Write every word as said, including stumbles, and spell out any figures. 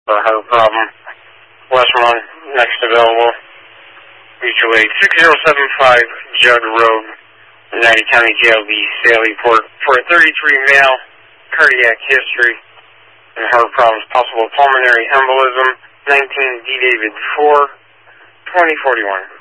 for a heart problem. Westmont, next available. Mutual aid six zero seven five Judd Road, United County Jail, the Saley Port, for a thirty-three male, cardiac history, and heart problems, possible pulmonary embolism, nineteen D David four, twenty forty-one.